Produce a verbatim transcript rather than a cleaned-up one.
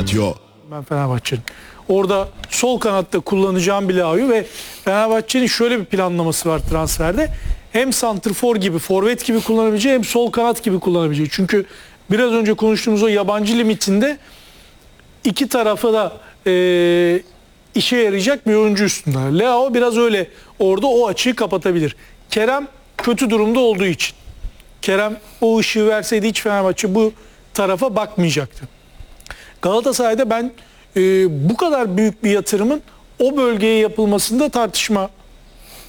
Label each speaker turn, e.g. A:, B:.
A: Radyo.
B: Ben Fenerbahçe'nin. Orada sol kanatta kullanacağım bir Leao'yu ve Fenerbahçe'nin şöyle bir planlaması var transferde. Hem santrfor gibi, forvet gibi kullanabileceği hem sol kanat gibi kullanabileceği. Çünkü biraz önce konuştuğumuz o yabancı limitinde iki tarafa da e, işe yarayacak bir oyuncu üstünde. Leao biraz öyle orada o açığı kapatabilir. Kerem kötü durumda olduğu için. Kerem o ışığı verseydi hiç Fenerbahçe bu tarafa bakmayacaktı. Galatasaray'da ben e, bu kadar büyük bir yatırımın o bölgeye yapılmasında tartışma